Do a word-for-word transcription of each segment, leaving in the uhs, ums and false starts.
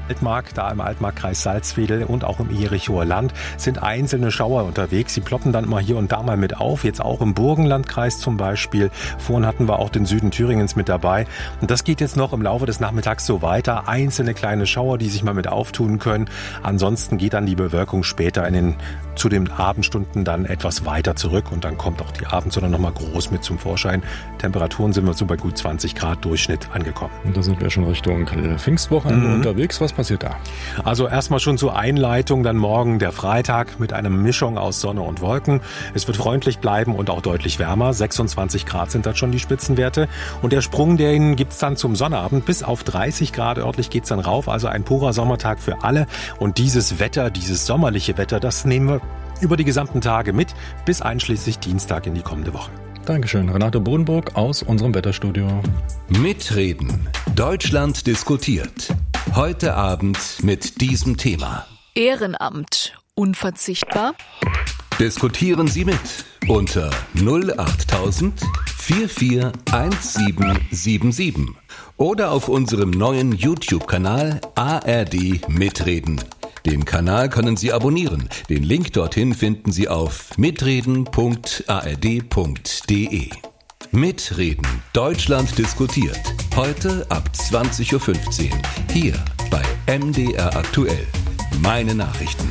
Altmark, da im Altmarkkreis Salzwedel und auch im Jerichower Land sind einzelne Schauer unterwegs. Sie ploppen dann immer hier und da mal mit auf, jetzt auch im Burgenlandkreis zum Beispiel. Vorhin hatten wir auch den Süden Thüringens mit dabei. Und das geht jetzt noch im Laufe des Nachmittags so weiter. Einzelne kleine Schauer, die sich mal mit auftun können. Ansonsten geht dann die Bewölkung später in den, zu den Abendstunden dann etwas weiter zurück und dann kommt auch die Abendsonne noch mal groß mit zum Vorschein. Temperaturen sind wir so bei gut zwanzig Grad Durchschnitt angekommen. Und da sind wir schon Richtung Pfingstwochenende mhm. unterwegs. Was passiert da? Also erstmal schon zur Einleitung, dann morgen der Freitag mit einer Mischung aus Sonne und Wolken. Es wird freundlich bleiben und auch deutlich wärmer. sechsundzwanzig Grad sind das schon die Spitzenwerte. Und der Sprung, den gibt's dann zum Sonnabend. Bis auf dreißig Grad örtlich geht's dann rauf. Also ein purer Sommertag für alle. Und dieses Wetter, dieses sommerliche Wetter, das nehmen wir über die gesamten Tage mit, bis einschließlich Dienstag in die kommende Woche. Dankeschön, Renate Bodenburg aus unserem Wetterstudio. Mitreden. Deutschland diskutiert. Heute Abend mit diesem Thema. Ehrenamt. Unverzichtbar? Diskutieren Sie mit unter null achttausend vierundvierzig siebzehnhundertsiebenundsiebzig oder auf unserem neuen YouTube-Kanal A R D Mitreden. Den Kanal können Sie abonnieren. Den Link dorthin finden Sie auf mitreden punkt a r d punkt d e. Mitreden. Deutschland diskutiert. Heute ab zwanzig Uhr fünfzehn. Hier bei M D R aktuell. Meine Nachrichten.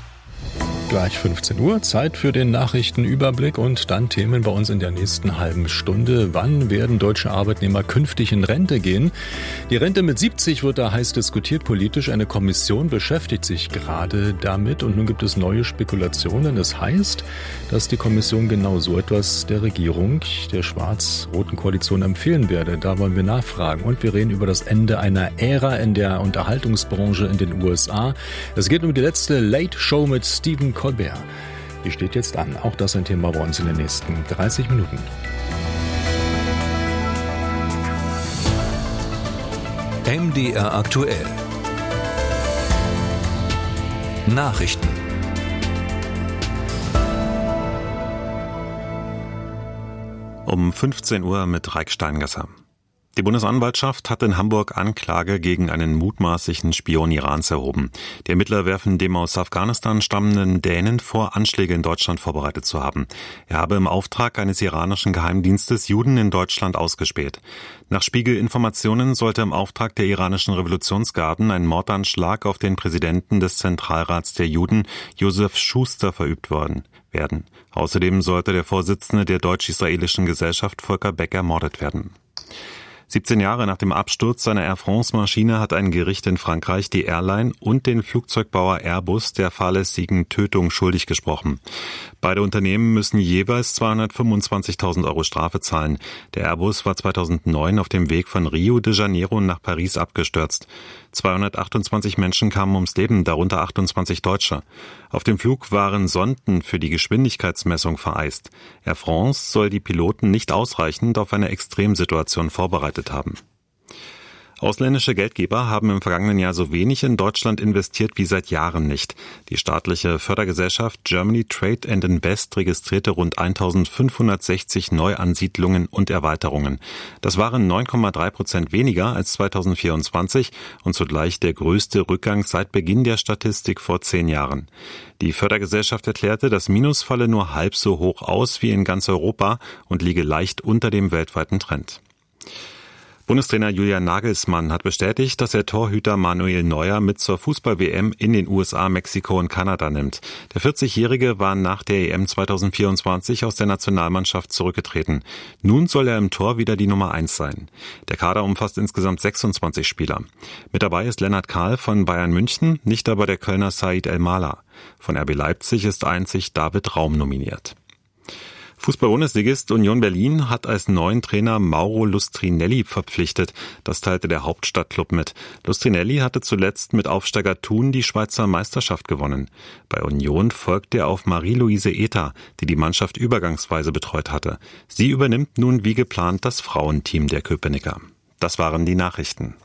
Gleich fünfzehn Uhr, Zeit für den Nachrichtenüberblick und dann Themen bei uns in der nächsten halben Stunde. Wann werden deutsche Arbeitnehmer künftig in Rente gehen? Die Rente mit siebzig wird da heiß diskutiert politisch. Eine Kommission beschäftigt sich gerade damit und nun gibt es neue Spekulationen. Das heißt, dass die Kommission genau so etwas der Regierung, der schwarz-roten Koalition empfehlen werde. Da wollen wir nachfragen und wir reden über das Ende einer Ära in der Unterhaltungsbranche in den U S A. Es geht um die letzte Late Show mit Stephen Colbert. Die steht jetzt an. Auch das ein Thema bei uns in den nächsten dreißig Minuten. M D R aktuell. Nachrichten. Um fünfzehn Uhr mit Reik Steingasser. Die Bundesanwaltschaft hat in Hamburg Anklage gegen einen mutmaßlichen Spion Irans erhoben. Die Ermittler werfen dem aus Afghanistan stammenden Dänen vor, Anschläge in Deutschland vorbereitet zu haben. Er habe im Auftrag eines iranischen Geheimdienstes Juden in Deutschland ausgespäht. Nach Spiegel-Informationen sollte im Auftrag der iranischen Revolutionsgarden ein Mordanschlag auf den Präsidenten des Zentralrats der Juden, Josef Schuster, verübt worden werden. Außerdem sollte der Vorsitzende der deutsch-israelischen Gesellschaft Volker Beck ermordet werden. siebzehn Jahre nach dem Absturz seiner Air France-Maschine hat ein Gericht in Frankreich die Airline und den Flugzeugbauer Airbus der fahrlässigen Tötung schuldig gesprochen. Beide Unternehmen müssen jeweils zweihundertfünfundzwanzigtausend Euro Strafe zahlen. Der Airbus war zweitausendneun auf dem Weg von Rio de Janeiro nach Paris abgestürzt. zweihundertachtundzwanzig Menschen kamen ums Leben, darunter achtundzwanzig Deutsche. Auf dem Flug waren Sonden für die Geschwindigkeitsmessung vereist. Air France soll die Piloten nicht ausreichend auf eine Extremsituation vorbereitet haben. Ausländische Geldgeber haben im vergangenen Jahr so wenig in Deutschland investiert wie seit Jahren nicht. Die staatliche Fördergesellschaft Germany Trade and Invest registrierte rund eintausendfünfhundertsechzig Neuansiedlungen und Erweiterungen. Das waren neun Komma drei Prozent weniger als zweitausendvierundzwanzig und zugleich der größte Rückgang seit Beginn der Statistik vor zehn Jahren. Die Fördergesellschaft erklärte, das Minus falle nur halb so hoch aus wie in ganz Europa und liege leicht unter dem weltweiten Trend. Bundestrainer Julian Nagelsmann hat bestätigt, dass er Torhüter Manuel Neuer mit zur Fußball-W M in den U S A, Mexiko und Kanada nimmt. Der vierzigjährige war nach der E M zweitausendvierundzwanzig aus der Nationalmannschaft zurückgetreten. Nun soll er im Tor wieder die Nummer eins sein. Der Kader umfasst insgesamt sechsundzwanzig Spieler. Mit dabei ist Lennart Kahl von Bayern München, nicht aber der Kölner Said El-Mala. Von R B Leipzig ist einzig David Raum nominiert. Fußball-Bundesligist Union Berlin hat als neuen Trainer Mauro Lustrinelli verpflichtet. Das teilte der Hauptstadtklub mit. Lustrinelli hatte zuletzt mit Aufsteiger Thun die Schweizer Meisterschaft gewonnen. Bei Union folgt er auf Marie-Louise Ether, die die Mannschaft übergangsweise betreut hatte. Sie übernimmt nun wie geplant das Frauenteam der Köpenicker. Das waren die Nachrichten.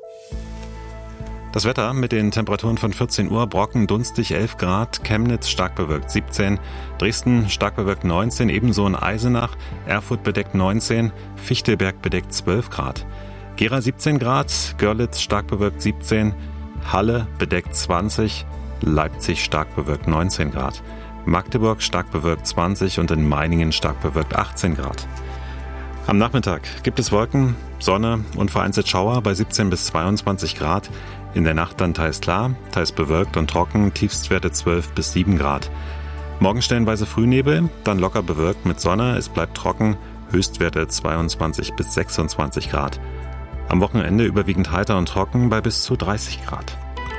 Das Wetter mit den Temperaturen von vierzehn Uhr, Brocken dunstig elf Grad, Chemnitz stark bewölkt siebzehn, Dresden stark bewölkt neunzehn, ebenso in Eisenach, Erfurt bedeckt neunzehn, Fichtelberg bedeckt zwölf Grad, Gera siebzehn Grad, Görlitz stark bewölkt siebzehn, Halle bedeckt zwanzig, Leipzig stark bewölkt neunzehn Grad, Magdeburg stark bewölkt zwanzig und in Meiningen stark bewölkt achtzehn Grad. Am Nachmittag gibt es Wolken, Sonne und vereinzelt Schauer bei siebzehn bis zweiundzwanzig Grad. In der Nacht dann teils klar, teils bewölkt und trocken, Tiefstwerte zwölf bis sieben Grad. Morgen stellenweise Frühnebel, dann locker bewölkt mit Sonne, es bleibt trocken, Höchstwerte zweiundzwanzig bis sechsundzwanzig Grad. Am Wochenende überwiegend heiter und trocken bei bis zu dreißig Grad.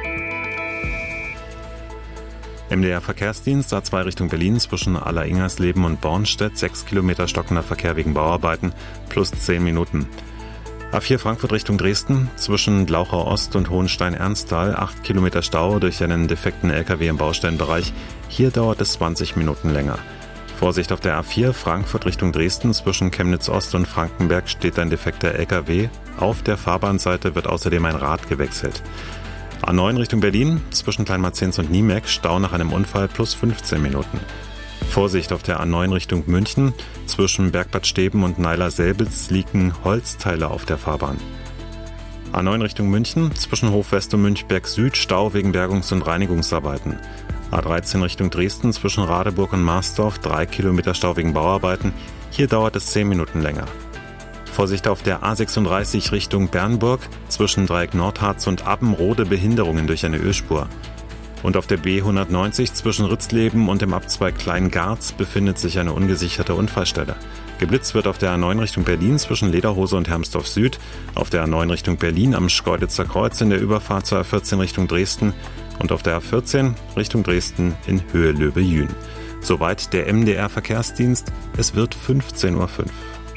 M D R-Verkehrsdienst A zwei Richtung Berlin zwischen Aller-Ingersleben und Bornstedt, sechs Kilometer stockender Verkehr wegen Bauarbeiten, plus zehn Minuten. A vier Frankfurt Richtung Dresden zwischen Glauchau Ost und Hohenstein-Ernsthal, acht Kilometer Stau durch einen defekten L K W im Baustellenbereich. Hier dauert es zwanzig Minuten länger. Vorsicht auf der A vier Frankfurt Richtung Dresden zwischen Chemnitz Ost und Frankenberg steht ein defekter L K W. Auf der Fahrbahnseite wird außerdem ein Rad gewechselt. A neun Richtung Berlin, zwischen Kleinmarzens und Niemek, Stau nach einem Unfall plus fünfzehn Minuten. Vorsicht auf der A neun Richtung München, zwischen Bergbad Steben und Neiler-Selbitz liegen Holzteile auf der Fahrbahn. A neun Richtung München, zwischen Hofwest und Münchberg Süd, Stau wegen Bergungs- und Reinigungsarbeiten. A dreizehn Richtung Dresden, zwischen Radeburg und Marsdorf, drei Kilometer Stau wegen Bauarbeiten. Hier dauert es zehn Minuten länger. Vorsicht auf der A sechsunddreißig Richtung Bernburg, zwischen Dreieck Nordharz und Abbenrode Behinderungen durch eine Ölspur. Und auf der B hundertneunzig zwischen Ritzleben und dem Abzweig Kleingarz befindet sich eine ungesicherte Unfallstelle. Geblitzt wird auf der A neun Richtung Berlin zwischen Lederhose und Hermsdorf Süd, auf der A neun Richtung Berlin am Schkeuditzer Kreuz in der Überfahrt zur A vierzehn Richtung Dresden und auf der A vierzehn Richtung Dresden in Höhe Löbe-Jühn. Soweit der M D R-Verkehrsdienst. Es wird fünfzehn Uhr fünf.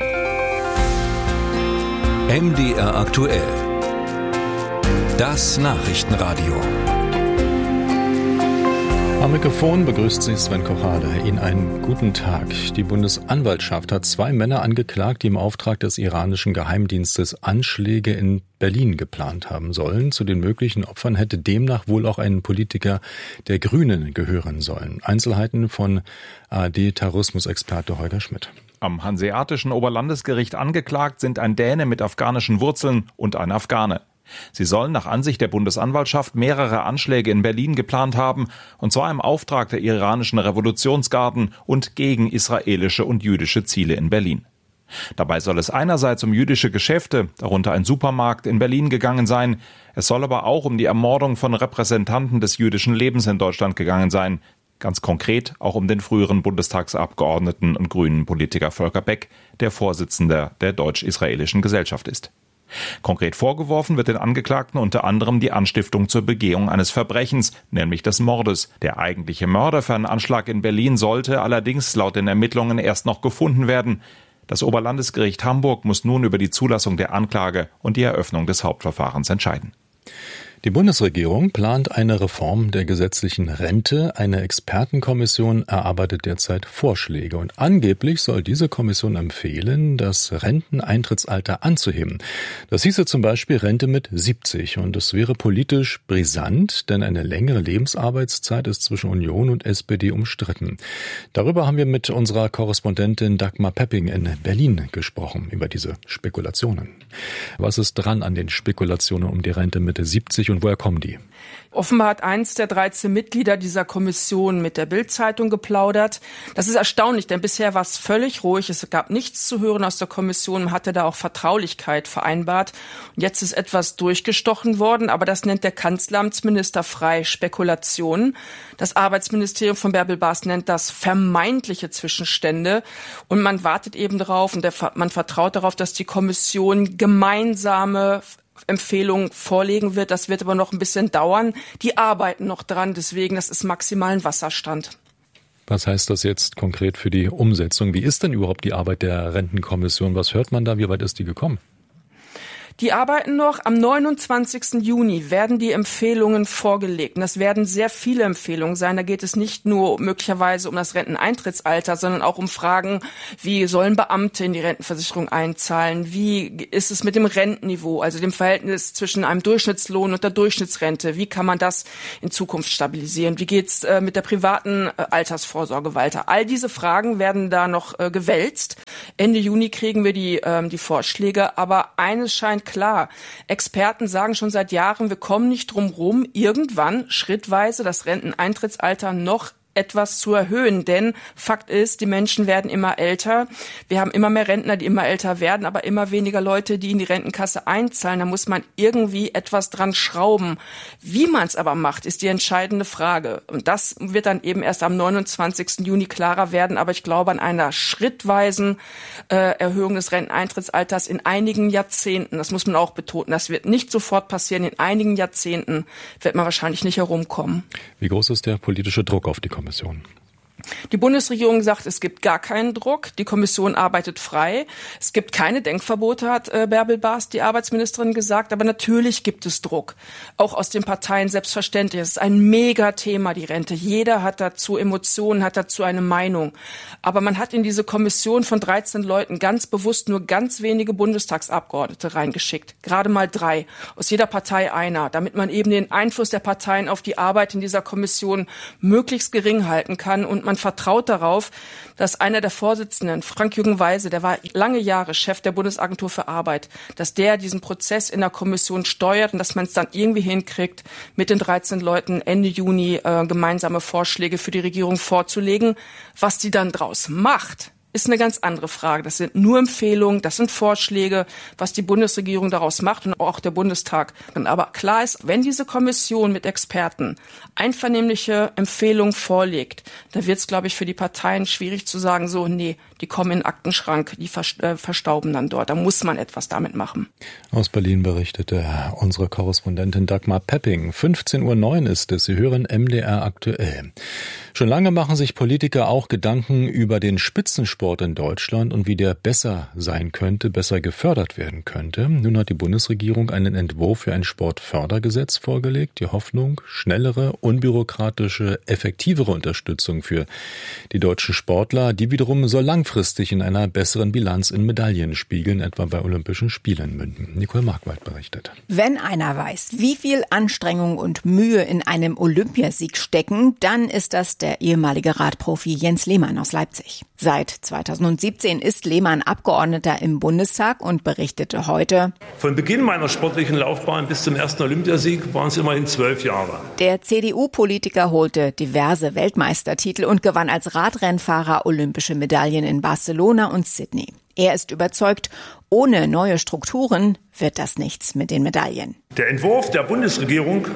M D R aktuell. Das Nachrichtenradio. Am Mikrofon begrüßt Sie Sven Kochade. Ihnen einen guten Tag. Die Bundesanwaltschaft hat zwei Männer angeklagt, die im Auftrag des iranischen Geheimdienstes Anschläge in Berlin geplant haben sollen. Zu den möglichen Opfern hätte demnach wohl auch ein Politiker der Grünen gehören sollen. Einzelheiten von A R D-Terrorismusexperte Holger Schmidt. Am Hanseatischen Oberlandesgericht angeklagt sind ein Däne mit afghanischen Wurzeln und ein Afghane. Sie sollen nach Ansicht der Bundesanwaltschaft mehrere Anschläge in Berlin geplant haben, und zwar im Auftrag der iranischen Revolutionsgarden und gegen israelische und jüdische Ziele in Berlin. Dabei soll es einerseits um jüdische Geschäfte, darunter ein Supermarkt, in Berlin gegangen sein. Es soll aber auch um die Ermordung von Repräsentanten des jüdischen Lebens in Deutschland gegangen sein. Ganz konkret auch um den früheren Bundestagsabgeordneten und grünen Politiker Volker Beck, der Vorsitzender der Deutsch-Israelischen Gesellschaft ist. Konkret vorgeworfen wird den Angeklagten unter anderem die Anstiftung zur Begehung eines Verbrechens, nämlich des Mordes. Der eigentliche Mörder für einen Anschlag in Berlin sollte allerdings laut den Ermittlungen erst noch gefunden werden. Das Oberlandesgericht Hamburg muss nun über die Zulassung der Anklage und die Eröffnung des Hauptverfahrens entscheiden. Die Bundesregierung plant eine Reform der gesetzlichen Rente. Eine Expertenkommission erarbeitet derzeit Vorschläge. Und angeblich soll diese Kommission empfehlen, das Renteneintrittsalter anzuheben. Das hieße zum Beispiel Rente mit siebzig. Und es wäre politisch brisant, denn eine längere Lebensarbeitszeit ist zwischen Union und S P D umstritten. Darüber haben wir mit unserer Korrespondentin Dagmar Pepping in Berlin gesprochen, über diese Spekulationen. Was ist dran an den Spekulationen um die Rente mit siebzig und woher kommen die? Offenbar hat eins der dreizehn Mitglieder dieser Kommission mit der Bild-Zeitung geplaudert. Das ist erstaunlich, denn bisher war es völlig ruhig. Es gab nichts zu hören aus der Kommission, man hatte da auch Vertraulichkeit vereinbart. Und jetzt ist etwas durchgestochen worden, aber das nennt der Kanzleramtsminister frei Spekulationen. Das Arbeitsministerium von Bärbel Baas nennt das vermeintliche Zwischenstände. Und man wartet eben darauf und der, man vertraut darauf, dass die Kommission gemeinsame Empfehlung vorlegen wird. Das wird aber noch ein bisschen dauern. Die arbeiten noch dran, deswegen, das ist maximal ein Wasserstand. Was heißt das jetzt konkret für die Umsetzung? Wie ist denn überhaupt die Arbeit der Rentenkommission? Was hört man da? Wie weit ist die gekommen? Die arbeiten noch. Am neunundzwanzigsten Juni werden die Empfehlungen vorgelegt. Und das werden sehr viele Empfehlungen sein. Da geht es nicht nur möglicherweise um das Renteneintrittsalter, sondern auch um Fragen, wie sollen Beamte in die Rentenversicherung einzahlen? Wie ist es mit dem Rentenniveau, also dem Verhältnis zwischen einem Durchschnittslohn und der Durchschnittsrente? Wie kann man das in Zukunft stabilisieren? Wie geht's äh, mit der privaten äh, Altersvorsorge weiter? All diese Fragen werden da noch äh, gewälzt. Ende Juni kriegen wir die, äh, die Vorschläge. Aber eines scheint scheint klar. Experten sagen schon seit Jahren, wir kommen nicht drum rum, irgendwann schrittweise das Renteneintrittsalter noch etwas zu erhöhen, denn Fakt ist, die Menschen werden immer älter. Wir haben immer mehr Rentner, die immer älter werden, aber immer weniger Leute, die in die Rentenkasse einzahlen. Da muss man irgendwie etwas dran schrauben. Wie man es aber macht, ist die entscheidende Frage. Und das wird dann eben erst am neunundzwanzigsten Juni klarer werden. Aber ich glaube an einer schrittweisen äh, Erhöhung des Renteneintrittsalters in einigen Jahrzehnten. Das muss man auch betonen. Das wird nicht sofort passieren. In einigen Jahrzehnten wird man wahrscheinlich nicht herumkommen. Wie groß ist der politische Druck auf die Kommission? Kommission. Die Bundesregierung sagt, es gibt gar keinen Druck. Die Kommission arbeitet frei. Es gibt keine Denkverbote, hat äh, Bärbel Bas, die Arbeitsministerin, gesagt. Aber natürlich gibt es Druck. Auch aus den Parteien selbstverständlich. Es ist ein Megathema, die Rente. Jeder hat dazu Emotionen, hat dazu eine Meinung. Aber man hat in diese Kommission von dreizehn Leuten ganz bewusst nur ganz wenige Bundestagsabgeordnete reingeschickt. Gerade mal drei. Aus jeder Partei einer. Damit man eben den Einfluss der Parteien auf die Arbeit in dieser Kommission möglichst gering halten kann. Und man vertraut darauf, dass einer der Vorsitzenden, Frank-Jürgen Weise, der war lange Jahre Chef der Bundesagentur für Arbeit, dass der diesen Prozess in der Kommission steuert und dass man es dann irgendwie hinkriegt, mit den dreizehn Leuten Ende Juni äh, gemeinsame Vorschläge für die Regierung vorzulegen. Was die dann draus macht, ist eine ganz andere Frage. Das sind nur Empfehlungen, das sind Vorschläge, was die Bundesregierung daraus macht und auch der Bundestag. Aber klar ist, wenn diese Kommission mit Experten einvernehmliche Empfehlungen vorlegt, dann wird es, glaube ich, für die Parteien schwierig zu sagen, so, nee, die kommen in den Aktenschrank, die verstauben dann dort. Da muss man etwas damit machen. Aus Berlin berichtete unsere Korrespondentin Dagmar Pepping. fünfzehn Uhr neun ist es. Sie hören M D R aktuell. Schon lange machen sich Politiker auch Gedanken über den Spitzensport in Deutschland und wie der besser sein könnte, besser gefördert werden könnte. Nun hat die Bundesregierung einen Entwurf für ein Sportfördergesetz vorgelegt. Die Hoffnung, schnellere, unbürokratische, effektivere Unterstützung für die deutschen Sportler, die wiederum soll langfristig in einer besseren Bilanz in Medaillen spiegeln, etwa bei Olympischen Spielen münden. Nicole Markwald berichtet. Wenn einer weiß, wie viel Anstrengung und Mühe in einem Olympiasieg stecken, dann ist das der ehemalige Radprofi Jens Lehmann aus Leipzig. Seit zweitausendsiebzehn ist Lehmann Abgeordneter im Bundestag und berichtete heute: Von Beginn meiner sportlichen Laufbahn bis zum ersten Olympiasieg waren es immerhin zwölf Jahre. Der C D U-Politiker holte diverse Weltmeistertitel und gewann als Radrennfahrer olympische Medaillen in Barcelona und Sydney. Er ist überzeugt, ohne neue Strukturen wird das nichts mit den Medaillen. Der Entwurf der Bundesregierung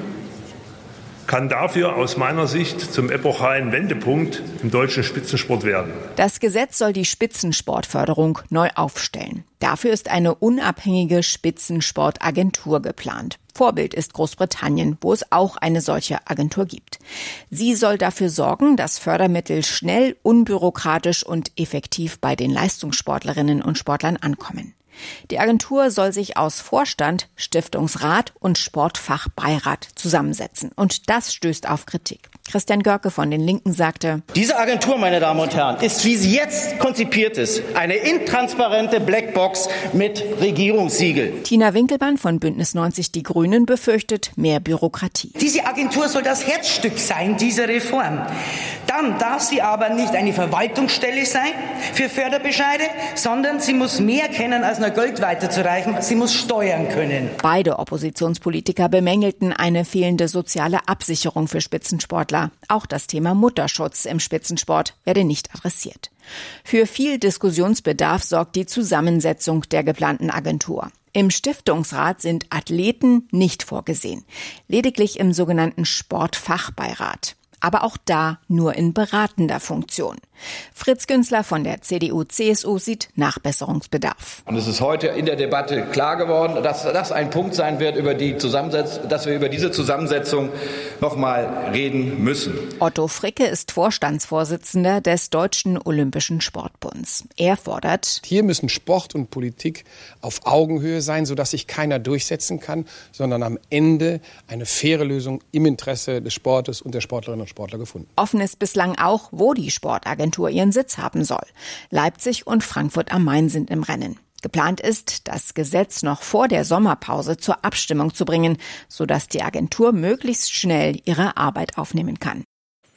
kann dafür aus meiner Sicht zum epochalen Wendepunkt im deutschen Spitzensport werden. Das Gesetz soll die Spitzensportförderung neu aufstellen. Dafür ist eine unabhängige Spitzensportagentur geplant. Vorbild ist Großbritannien, wo es auch eine solche Agentur gibt. Sie soll dafür sorgen, dass Fördermittel schnell, unbürokratisch und effektiv bei den Leistungssportlerinnen und Sportlern ankommen. Die Agentur soll sich aus Vorstand, Stiftungsrat und Sportfachbeirat zusammensetzen. Und das stößt auf Kritik. Christian Görke von den Linken sagte: Diese Agentur, meine Damen und Herren, ist, wie sie jetzt konzipiert ist, eine intransparente Blackbox mit Regierungssiegel. Tina Winkelmann von Bündnis neunzig Die Grünen befürchtet mehr Bürokratie. Diese Agentur soll das Herzstück sein dieser Reform. Dann darf sie aber nicht eine Verwaltungsstelle sein für Förderbescheide, sondern sie muss mehr kennen als nur Geld weiterzureichen. Sie muss steuern können. Beide Oppositionspolitiker bemängelten eine fehlende soziale Absicherung für Spitzensportler. Auch das Thema Mutterschutz im Spitzensport werde nicht adressiert. Für viel Diskussionsbedarf sorgt die Zusammensetzung der geplanten Agentur. Im Stiftungsrat sind Athleten nicht vorgesehen, lediglich im sogenannten Sportfachbeirat. Aber auch da nur in beratender Funktion. Fritz Günzler von der C D U C S U sieht Nachbesserungsbedarf. Und es ist heute in der Debatte klar geworden, dass das ein Punkt sein wird, über die Zusammensetzung, dass wir über diese Zusammensetzung noch mal reden müssen. Otto Fricke ist Vorstandsvorsitzender des Deutschen Olympischen Sportbunds. Er fordert: Hier müssen Sport und Politik auf Augenhöhe sein, sodass sich keiner durchsetzen kann, sondern am Ende eine faire Lösung im Interesse des Sportes und der Sportlerinnen und Sportler gefunden. Offen ist bislang auch, wo die Sportagentur ihren Sitz haben soll. Leipzig und Frankfurt am Main sind im Rennen. Geplant ist, das Gesetz noch vor der Sommerpause zur Abstimmung zu bringen, sodass die Agentur möglichst schnell ihre Arbeit aufnehmen kann.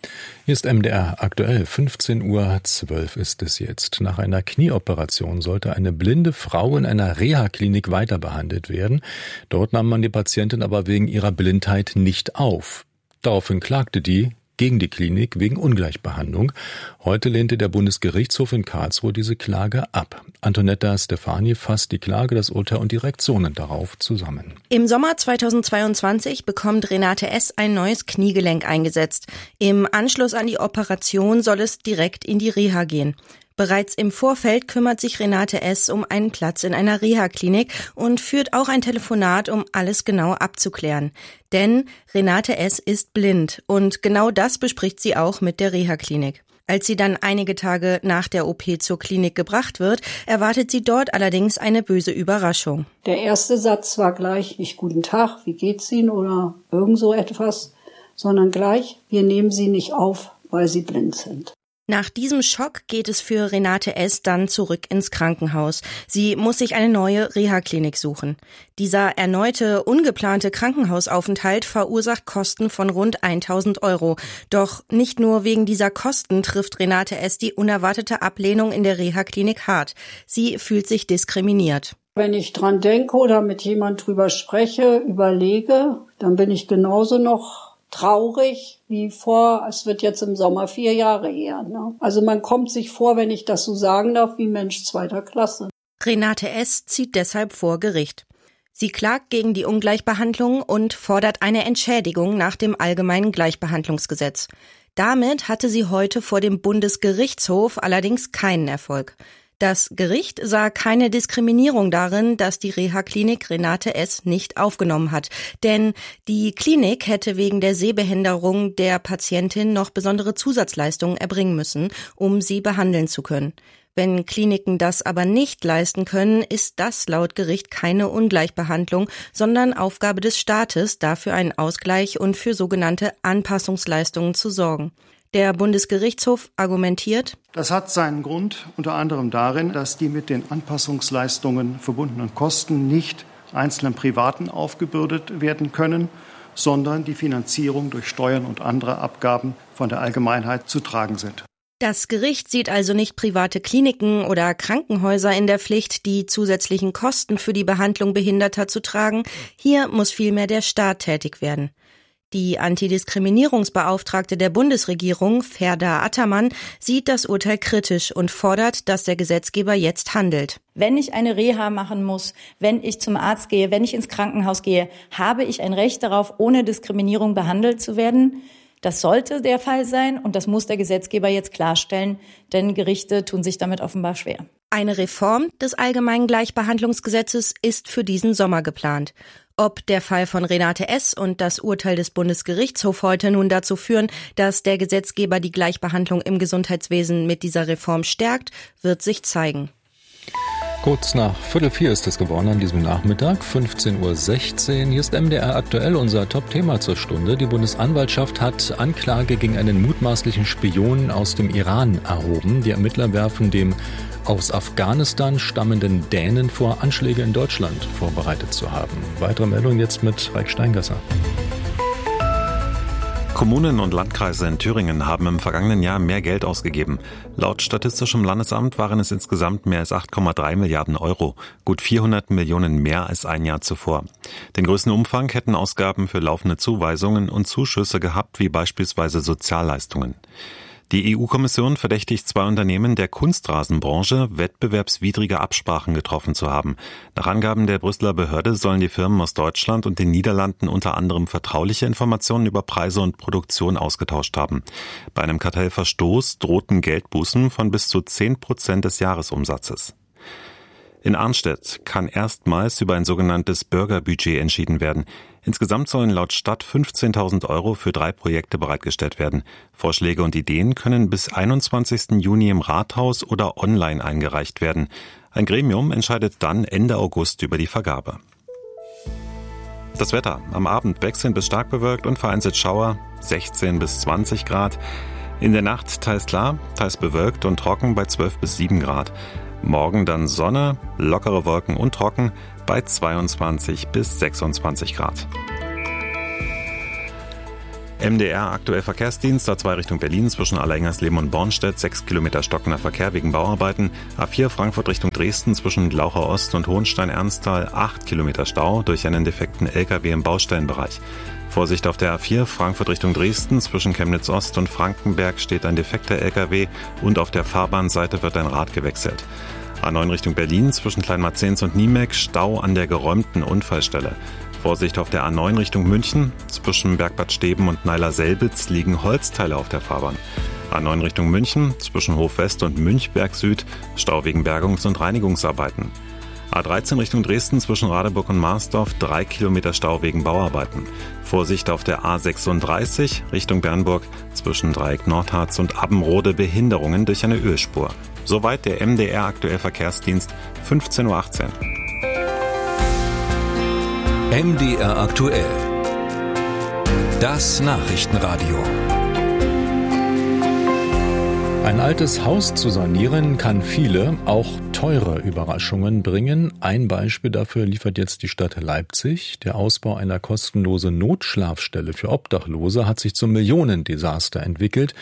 Hier ist M D R aktuell, fünfzehn Uhr zwölf ist es jetzt. Nach einer Knieoperation sollte eine blinde Frau in einer Reha-Klinik weiter behandelt werden. Dort nahm man die Patientin aber wegen ihrer Blindheit nicht auf. Daraufhin klagte die gegen die Klinik wegen Ungleichbehandlung. Heute lehnte der Bundesgerichtshof in Karlsruhe diese Klage ab. Antonetta Stefani fasst die Klage, das Urteil und die Reaktionen darauf zusammen. Im Sommer zweitausendzweiundzwanzig bekommt Renate S. ein neues Kniegelenk eingesetzt. Im Anschluss an die Operation soll es direkt in die Reha gehen. Bereits im Vorfeld kümmert sich Renate S. um einen Platz in einer Reha-Klinik und führt auch ein Telefonat, um alles genau abzuklären. Denn Renate S. ist blind und genau das bespricht sie auch mit der Reha-Klinik. Als sie dann einige Tage nach der O P zur Klinik gebracht wird, erwartet sie dort allerdings eine böse Überraschung. Der erste Satz war gleich nicht guten Tag, wie geht's Ihnen oder irgend so etwas, sondern gleich, wir nehmen Sie nicht auf, weil Sie blind sind. Nach diesem Schock geht es für Renate S. dann zurück ins Krankenhaus. Sie muss sich eine neue Reha-Klinik suchen. Dieser erneute, ungeplante Krankenhausaufenthalt verursacht Kosten von rund tausend Euro. Doch nicht nur wegen dieser Kosten trifft Renate S. die unerwartete Ablehnung in der Reha-Klinik hart. Sie fühlt sich diskriminiert. Wenn ich dran denke oder mit jemand drüber spreche, überlege, dann bin ich genauso noch traurig wie vor, es wird jetzt im Sommer vier Jahre her. Ne? Also man kommt sich vor, wenn ich das so sagen darf, wie Mensch zweiter Klasse. Renate S. zieht deshalb vor Gericht. Sie klagt gegen die Ungleichbehandlung und fordert eine Entschädigung nach dem Allgemeinen Gleichbehandlungsgesetz. Damit hatte sie heute vor dem Bundesgerichtshof allerdings keinen Erfolg. Das Gericht sah keine Diskriminierung darin, dass die Reha-Klinik Renate S. nicht aufgenommen hat. Denn die Klinik hätte wegen der Sehbehinderung der Patientin noch besondere Zusatzleistungen erbringen müssen, um sie behandeln zu können. Wenn Kliniken das aber nicht leisten können, ist das laut Gericht keine Ungleichbehandlung, sondern Aufgabe des Staates, dafür einen Ausgleich und für sogenannte Anpassungsleistungen zu sorgen. Der Bundesgerichtshof argumentiert: Das hat seinen Grund unter anderem darin, dass die mit den Anpassungsleistungen verbundenen Kosten nicht einzelnen Privaten aufgebürdet werden können, sondern die Finanzierung durch Steuern und andere Abgaben von der Allgemeinheit zu tragen sind. Das Gericht sieht also nicht private Kliniken oder Krankenhäuser in der Pflicht, die zusätzlichen Kosten für die Behandlung Behinderter zu tragen. Hier muss vielmehr der Staat tätig werden. Die Antidiskriminierungsbeauftragte der Bundesregierung, Ferda Attermann, sieht das Urteil kritisch und fordert, dass der Gesetzgeber jetzt handelt. Wenn ich eine Reha machen muss, wenn ich zum Arzt gehe, wenn ich ins Krankenhaus gehe, habe ich ein Recht darauf, ohne Diskriminierung behandelt zu werden. Das sollte der Fall sein und das muss der Gesetzgeber jetzt klarstellen, denn Gerichte tun sich damit offenbar schwer. Eine Reform des Allgemeinen Gleichbehandlungsgesetzes ist für diesen Sommer geplant. Ob der Fall von Renate S. und das Urteil des Bundesgerichtshofs heute nun dazu führen, dass der Gesetzgeber die Gleichbehandlung im Gesundheitswesen mit dieser Reform stärkt, wird sich zeigen. Kurz nach Viertel vier ist es geworden an diesem Nachmittag, fünfzehn Uhr sechzehn. Hier ist M D R aktuell, unser Top-Thema zur Stunde. Die Bundesanwaltschaft hat Anklage gegen einen mutmaßlichen Spion aus dem Iran erhoben. Die Ermittler werfen dem aus Afghanistan stammenden Dänen vor, Anschläge in Deutschland vorbereitet zu haben. Weitere Meldungen jetzt mit Raik Steingasser. Kommunen und Landkreise in Thüringen haben im vergangenen Jahr mehr Geld ausgegeben. Laut Statistischem Landesamt waren es insgesamt mehr als acht Komma drei Milliarden Euro, gut vierhundert Millionen mehr als ein Jahr zuvor. Den größten Umfang hätten Ausgaben für laufende Zuweisungen und Zuschüsse gehabt, wie beispielsweise Sozialleistungen. Die E U-Kommission verdächtigt zwei Unternehmen der Kunstrasenbranche, wettbewerbswidrige Absprachen getroffen zu haben. Nach Angaben der Brüsseler Behörde sollen die Firmen aus Deutschland und den Niederlanden unter anderem vertrauliche Informationen über Preise und Produktion ausgetauscht haben. Bei einem Kartellverstoß drohten Geldbußen von bis zu zehn Prozent des Jahresumsatzes. In Arnstedt kann erstmals über ein sogenanntes Bürgerbudget entschieden werden. Insgesamt sollen laut Stadt fünfzehntausend Euro für drei Projekte bereitgestellt werden. Vorschläge und Ideen können bis einundzwanzigsten Juni im Rathaus oder online eingereicht werden. Ein Gremium entscheidet dann Ende August über die Vergabe. Das Wetter. Am Abend wechselnd bis stark bewölkt und vereinzelt Schauer, sechzehn bis zwanzig Grad. In der Nacht teils klar, teils bewölkt und trocken bei zwölf bis sieben Grad. Morgen dann Sonne, lockere Wolken und trocken bei zweiundzwanzig bis sechsundzwanzig Grad. M D R aktuell Verkehrsdienst, A zwei Richtung Berlin zwischen Allerengersleben und Bornstedt, sechs Kilometer stockender Verkehr wegen Bauarbeiten. A vier Frankfurt Richtung Dresden zwischen Glaucher Ost und Hohenstein-Ernsthal, acht Kilometer Stau durch einen defekten L K W im Baustellenbereich. Vorsicht auf der A vier Frankfurt Richtung Dresden zwischen Chemnitz Ost und Frankenberg steht ein defekter L K W und auf der Fahrbahnseite wird ein Rad gewechselt. A neun Richtung Berlin zwischen Kleinmarzens und Niemek, Stau an der geräumten Unfallstelle. Vorsicht auf der A neun Richtung München. Zwischen Bergbad Steben und Neiler-Selbitz liegen Holzteile auf der Fahrbahn. A neun Richtung München. Zwischen Hof West und Münchberg Süd. Stau wegen Bergungs- und Reinigungsarbeiten. A dreizehn Richtung Dresden zwischen Radeburg und Marsdorf. Drei Kilometer Stau wegen Bauarbeiten. Vorsicht auf der A sechsunddreißig Richtung Bernburg. Zwischen Dreieck Nordharz und Abbenrode Behinderungen durch eine Ölspur. Soweit der M D R aktuell Verkehrsdienst, fünfzehn Uhr achtzehn. M D R aktuell. Das Nachrichtenradio. Ein altes Haus zu sanieren kann viele, auch teure Überraschungen bringen. Ein Beispiel dafür liefert jetzt die Stadt Leipzig. Der Ausbau einer kostenlosen Notschlafstelle für Obdachlose hat sich zum Millionendesaster entwickelt.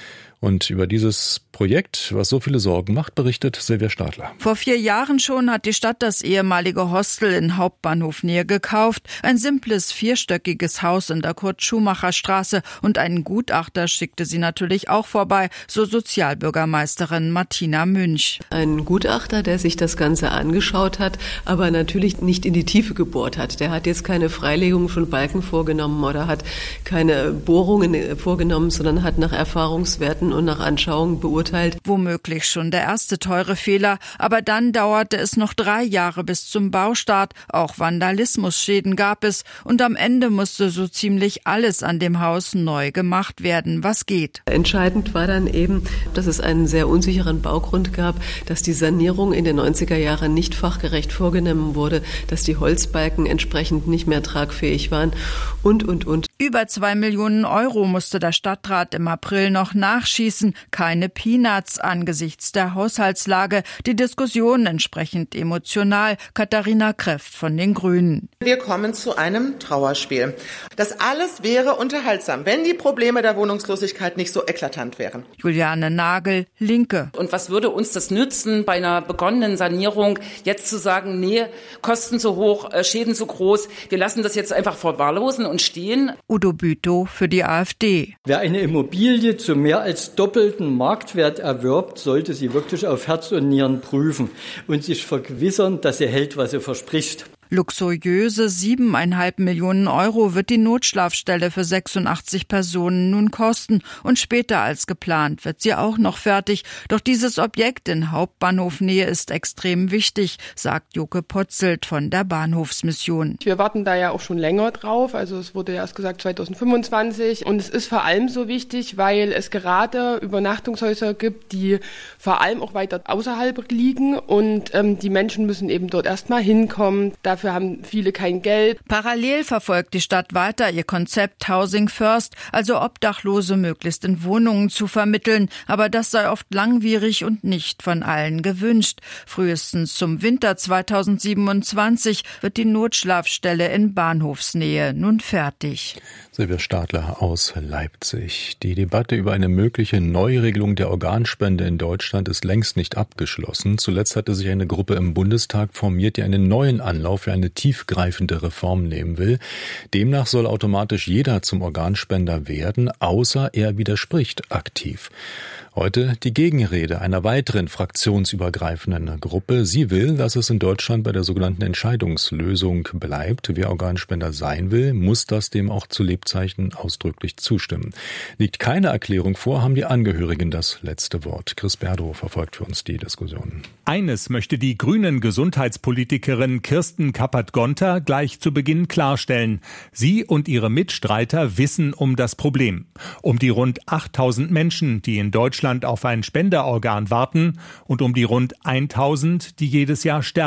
Und über dieses Projekt, was so viele Sorgen macht, berichtet Silvia Stadler. Vor vier Jahren schon hat die Stadt das ehemalige Hostel in Hauptbahnhofnähe gekauft. Ein simples, vierstöckiges Haus in der Kurt-Schumacher-Straße. Und einen Gutachter schickte sie natürlich auch vorbei, so Sozialbürgermeisterin Martina Münch. Ein Gutachter, der sich das Ganze angeschaut hat, aber natürlich nicht in die Tiefe gebohrt hat. Der hat jetzt keine Freilegung von Balken vorgenommen oder hat keine Bohrungen vorgenommen, sondern hat nach Erfahrungswerten und nach Anschauungen beurteilt. Womöglich schon der erste teure Fehler, aber dann dauerte es noch drei Jahre bis zum Baustart. Auch Vandalismusschäden gab es und am Ende musste so ziemlich alles an dem Haus neu gemacht werden, was geht. Entscheidend war dann eben, dass es einen sehr unsicheren Baugrund gab, dass die Sanierung in den neunziger Jahren nicht fachgerecht vorgenommen wurde, dass die Holzbalken entsprechend nicht mehr tragfähig waren und, und, und. Über zwei Millionen Euro musste der Stadtrat im April noch nachschießen. Keine Peanuts angesichts der Haushaltslage. Die Diskussion entsprechend emotional. Katharina Kreft von den Grünen. Wir kommen zu einem Trauerspiel. Das alles wäre unterhaltsam, wenn die Probleme der Wohnungslosigkeit nicht so eklatant wären. Juliane Nagel, Linke. Und was würde uns das nützen, bei einer begonnenen Sanierung jetzt zu sagen, nee, Kosten zu hoch, Schäden zu groß, wir lassen das jetzt einfach verwahrlosen und stehen? Udo Bütow für die AfD. Wer eine Immobilie zu mehr als doppelten Marktwert erwirbt, sollte sie wirklich auf Herz und Nieren prüfen und sich vergewissern, dass sie hält, was sie verspricht. Luxuriöse siebeneinhalb Millionen Euro wird die Notschlafstelle für sechsundachtzig Personen nun kosten und später als geplant wird sie auch noch fertig. Doch dieses Objekt in Hauptbahnhofnähe ist extrem wichtig, sagt Joke Potzelt von der Bahnhofsmission. Wir warten da ja auch schon länger drauf, also es wurde ja erst gesagt zweitausendfünfundzwanzig und es ist vor allem so wichtig, weil es gerade Übernachtungshäuser gibt, die vor allem auch weiter außerhalb liegen und ähm, die Menschen müssen eben dort erstmal hinkommen. Da Dafür haben viele kein Geld. Parallel verfolgt die Stadt weiter ihr Konzept Housing First, also Obdachlose möglichst in Wohnungen zu vermitteln. Aber das sei oft langwierig und nicht von allen gewünscht. Frühestens zum Winter zweitausendsiebenundzwanzig wird die Notschlafstelle in Bahnhofsnähe nun fertig. Silvia Stadler aus Leipzig. Die Debatte über eine mögliche Neuregelung der Organspende in Deutschland ist längst nicht abgeschlossen. Zuletzt hatte sich eine Gruppe im Bundestag formiert, die einen neuen Anlauf für eine tiefgreifende Reform nehmen will. Demnach soll automatisch jeder zum Organspender werden, außer er widerspricht aktiv. Heute die Gegenrede einer weiteren fraktionsübergreifenden Gruppe. Sie will, dass es in Deutschland bei der sogenannten Entscheidungslösung bleibt. Wer Organspender sein will, muss das dem auch zu Lebzeiten ausdrücklich zustimmen. Liegt keine Erklärung vor, haben die Angehörigen das letzte Wort. Chris Berdow verfolgt für uns die Diskussion. Eines möchte die grünen Gesundheitspolitikerin Kirsten Kappert-Gonter gleich zu Beginn klarstellen. Sie und ihre Mitstreiter wissen um das Problem. Um die rund achttausend Menschen, die in Deutschland auf ein Spenderorgan warten und um die rund tausend, die jedes Jahr sterben,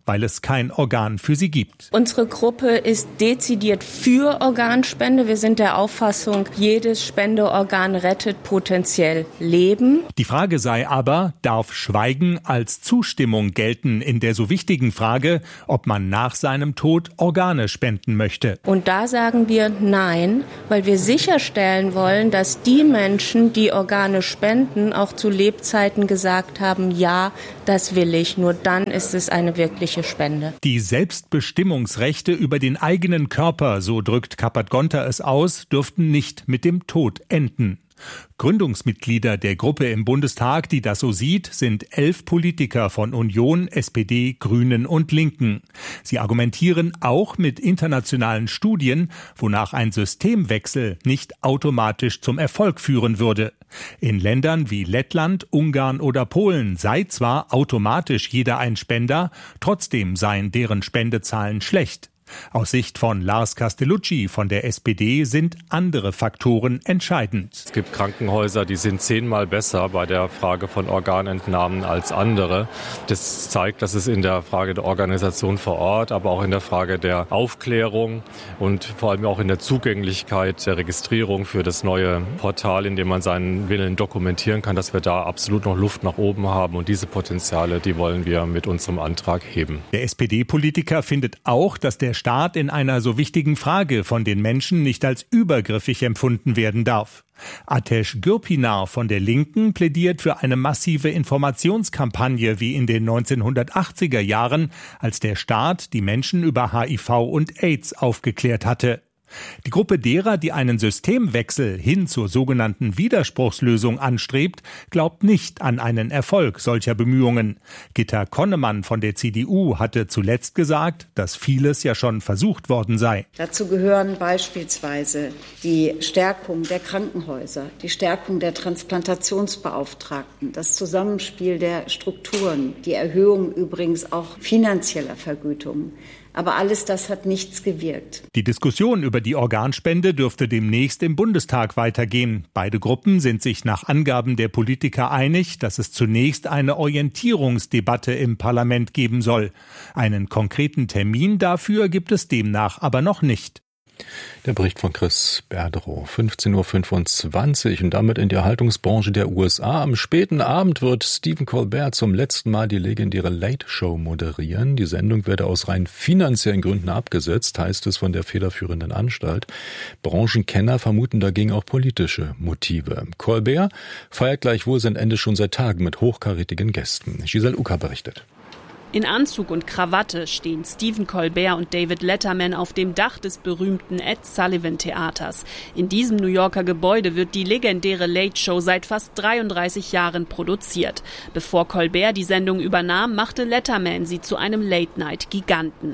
weil es kein Organ für sie gibt. Unsere Gruppe ist dezidiert für Organspende. Wir sind der Auffassung, jedes Spendeorgan rettet potenziell Leben. Die Frage sei aber, darf Schweigen als Zustimmung gelten in der so wichtigen Frage, ob man nach seinem Tod Organe spenden möchte? Und da sagen wir nein, weil wir sicherstellen wollen, dass die Menschen, die Organe spenden, auch zu Lebzeiten gesagt haben, ja, das will ich. Nur dann ist es eine wirkliche Spende. Die Selbstbestimmungsrechte über den eigenen Körper, so drückt Kappert-Gonter es aus, dürften nicht mit dem Tod enden. Gründungsmitglieder der Gruppe im Bundestag, die das so sieht, sind elf Politiker von Union, S P D, Grünen und Linken. Sie argumentieren auch mit internationalen Studien, wonach ein Systemwechsel nicht automatisch zum Erfolg führen würde. In Ländern wie Lettland, Ungarn oder Polen sei zwar automatisch jeder ein Spender, trotzdem seien deren Spendezahlen schlecht. Aus Sicht von Lars Castellucci von der S P D sind andere Faktoren entscheidend. Es gibt Krankenhäuser, die sind zehnmal besser bei der Frage von Organentnahmen als andere. Das zeigt, dass es in der Frage der Organisation vor Ort, aber auch in der Frage der Aufklärung und vor allem auch in der Zugänglichkeit der Registrierung für das neue Portal, in dem man seinen Willen dokumentieren kann, dass wir da absolut noch Luft nach oben haben. Und diese Potenziale, die wollen wir mit unserem Antrag heben. Der S P D-Politiker findet auch, dass der Staat in einer so wichtigen Frage von den Menschen nicht als übergriffig empfunden werden darf. Atesh Gürpinar von der Linken plädiert für eine massive Informationskampagne wie in den neunzehnhundertachtziger Jahren, als der Staat die Menschen über H I V und AIDS aufgeklärt hatte. Die Gruppe derer, die einen Systemwechsel hin zur sogenannten Widerspruchslösung anstrebt, glaubt nicht an einen Erfolg solcher Bemühungen. Gitta Konnemann von der C D U hatte zuletzt gesagt, dass vieles ja schon versucht worden sei. Dazu gehören beispielsweise die Stärkung der Krankenhäuser, die Stärkung der Transplantationsbeauftragten, das Zusammenspiel der Strukturen, die Erhöhung übrigens auch finanzieller Vergütungen. Aber alles das hat nichts gewirkt. Die Diskussion über die Organspende dürfte demnächst im Bundestag weitergehen. Beide Gruppen sind sich nach Angaben der Politiker einig, dass es zunächst eine Orientierungsdebatte im Parlament geben soll. Einen konkreten Termin dafür gibt es demnach aber noch nicht. Der Bericht von Chris Berdrow, fünfzehn Uhr fünfundzwanzig und damit in die Erhaltungsbranche der U S A. Am späten Abend wird Stephen Colbert zum letzten Mal die legendäre Late Show moderieren. Die Sendung werde aus rein finanziellen Gründen abgesetzt, heißt es von der federführenden Anstalt. Branchenkenner vermuten dagegen auch politische Motive. Colbert feiert gleichwohl sein Ende schon seit Tagen mit hochkarätigen Gästen. Giselle Ucker berichtet. In Anzug und Krawatte stehen Stephen Colbert und David Letterman auf dem Dach des berühmten Ed Sullivan Theaters. In diesem New Yorker Gebäude wird die legendäre Late Show seit fast dreiunddreißig Jahren produziert. Bevor Colbert die Sendung übernahm, machte Letterman sie zu einem Late-Night-Giganten.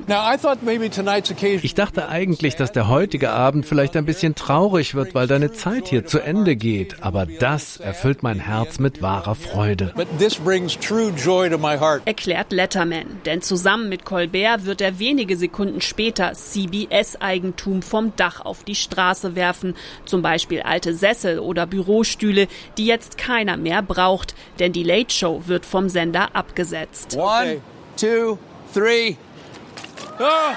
Ich dachte eigentlich, dass der heutige Abend vielleicht ein bisschen traurig wird, weil deine Zeit hier zu Ende geht. Aber das erfüllt mein Herz mit wahrer Freude. Erklärt Letterman. Denn zusammen mit Colbert wird er wenige Sekunden später C B S-Eigentum vom Dach auf die Straße werfen. Zum Beispiel alte Sessel oder Bürostühle, die jetzt keiner mehr braucht. Denn die Late Show wird vom Sender abgesetzt. One, two, three. Oh.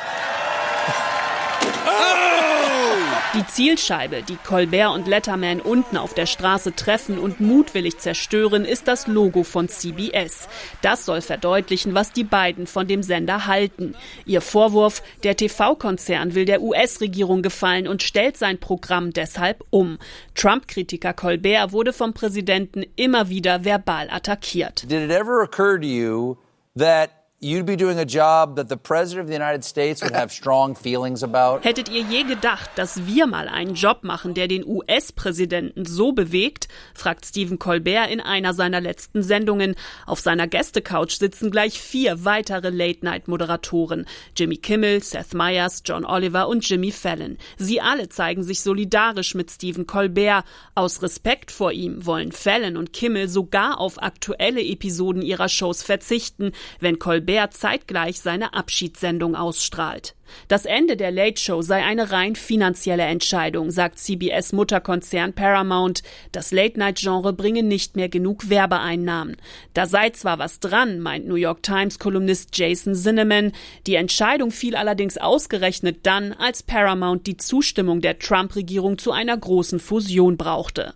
Die Zielscheibe, die Colbert und Letterman unten auf der Straße treffen und mutwillig zerstören, ist das Logo von C B S. Das soll verdeutlichen, was die beiden von dem Sender halten. Ihr Vorwurf, der T V-Konzern will der U S-Regierung gefallen und stellt sein Programm deshalb um. Trump-Kritiker Colbert wurde vom Präsidenten immer wieder verbal attackiert. Did it ever occur to you that you'd be doing a job that the President of the United States would have strong feelings about? Hättet ihr je gedacht, dass wir mal einen Job machen, der den U S-Präsidenten so bewegt? Fragt Stephen Colbert in einer seiner letzten Sendungen. Auf seiner Gästecouch sitzen gleich vier weitere Late-Night-Moderatoren. Jimmy Kimmel, Seth Meyers, John Oliver und Jimmy Fallon. Sie alle zeigen sich solidarisch mit Stephen Colbert. Aus Respekt vor ihm wollen Fallon und Kimmel sogar auf aktuelle Episoden ihrer Shows verzichten, wenn Colbert zeitgleich seine Abschiedssendung ausstrahlt. Das Ende der Late Show sei eine rein finanzielle Entscheidung, sagt C B S-Mutterkonzern Paramount. Das Late-Night-Genre bringe nicht mehr genug Werbeeinnahmen. Da sei zwar was dran, meint New York Times-Kolumnist Jason Zinnemann. Die Entscheidung fiel allerdings ausgerechnet dann, als Paramount die Zustimmung der Trump-Regierung zu einer großen Fusion brauchte.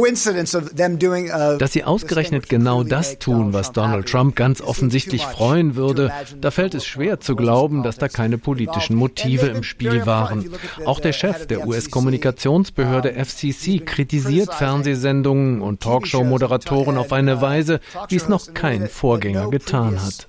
Dass sie ausgerechnet genau das tun, was Donald Trump ganz offensichtlich freuen würde, da fällt es schwer zu glauben, dass da keine politischen Motive im Spiel waren. Auch der Chef der U S-Kommunikationsbehörde F C C kritisiert Fernsehsendungen und Talkshow-Moderatoren auf eine Weise, wie es noch kein Vorgänger getan hat.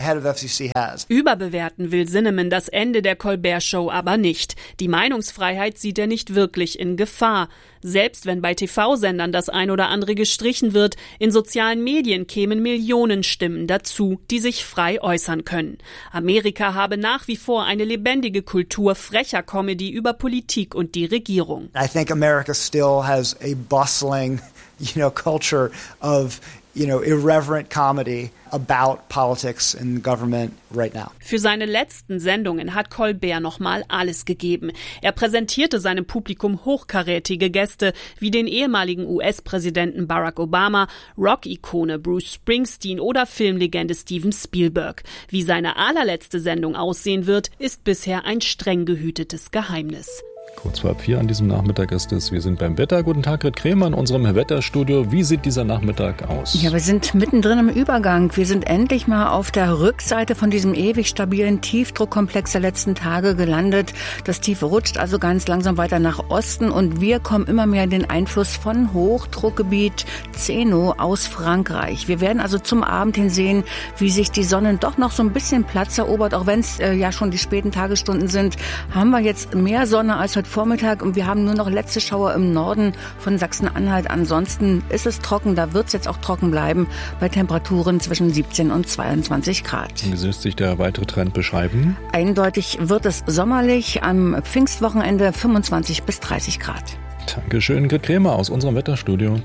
Überbewerten will Zinnemann das Ende der Colbert-Show aber nicht. Die Meinungsfreiheit sieht er nicht wirklich in Gefahr. Selbst wenn bei T V-Sendern das ein oder andere gestrichen wird, in sozialen Medien kämen Millionen Stimmen dazu, die sich frei äußern können. Amerika habe nach wie vor eine lebendige Kultur frecher Comedy über Politik und die Regierung. I think America still has a bustling, you know, culture of you know, irreverent comedy about politics and government right now. Für seine letzten Sendungen hat Colbert nochmal alles gegeben. Er präsentierte seinem Publikum hochkarätige Gäste wie den ehemaligen U S-Präsidenten Barack Obama, Rock-Ikone Bruce Springsteen oder Filmlegende Steven Spielberg. Wie seine allerletzte Sendung aussehen wird, ist bisher ein streng gehütetes Geheimnis. Kurz vor halb vier an diesem Nachmittag ist es. Wir sind beim Wetter. Guten Tag, Grit Kremer in unserem Wetterstudio. Wie sieht dieser Nachmittag aus? Ja, wir sind mittendrin im Übergang. Wir sind endlich mal auf der Rückseite von diesem ewig stabilen Tiefdruckkomplex der letzten Tage gelandet. Das Tief rutscht also ganz langsam weiter nach Osten und wir kommen immer mehr in den Einfluss von Hochdruckgebiet Zeno aus Frankreich. Wir werden also zum Abend hin sehen, wie sich die Sonne doch noch so ein bisschen Platz erobert. Auch wenn es äh, ja schon die späten Tagesstunden sind, haben wir jetzt mehr Sonne als heute Vormittag und wir haben nur noch letzte Schauer im Norden von Sachsen-Anhalt. Ansonsten ist es trocken, da wird es jetzt auch trocken bleiben, bei Temperaturen zwischen siebzehn und zweiundzwanzig Grad. Wie lässt sich der weitere Trend beschreiben? Eindeutig wird es sommerlich, am Pfingstwochenende fünfundzwanzig bis dreißig Grad. Dankeschön, Grit Kremer aus unserem Wetterstudio.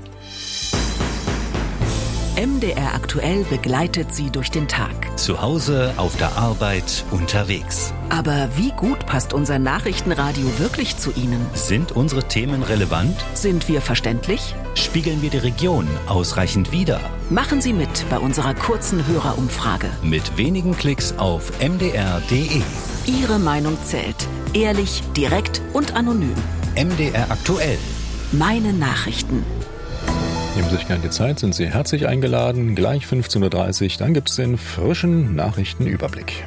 M D R aktuell begleitet Sie durch den Tag. Zu Hause, auf der Arbeit, unterwegs. Aber wie gut passt unser Nachrichtenradio wirklich zu Ihnen? Sind unsere Themen relevant? Sind wir verständlich? Spiegeln wir die Region ausreichend wider? Machen Sie mit bei unserer kurzen Hörerumfrage. Mit wenigen Klicks auf m d r punkt d e. Ihre Meinung zählt. Ehrlich, direkt und anonym. M D R aktuell. Meine Nachrichten. Nehmen Sie sich gerne die Zeit, sind Sie herzlich eingeladen. Gleich fünfzehn Uhr dreißig, dann gibt es den frischen Nachrichtenüberblick.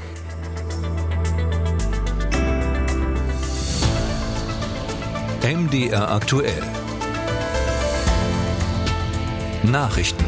M D R aktuell. Nachrichten.